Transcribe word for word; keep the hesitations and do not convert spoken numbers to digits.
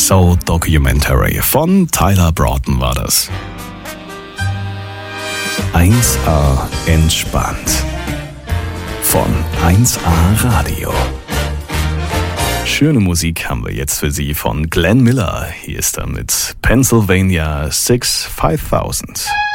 Soul Documentary von Tyler Broughton war das. eins A entspannt. Von eins A Radio. Schöne Musik haben wir jetzt für Sie von Glenn Miller. Hier ist er mit Pennsylvania six five thousand.